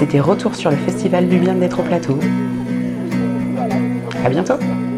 C'était Retour sur le Festival du Bien d'être au plateau. À bientôt!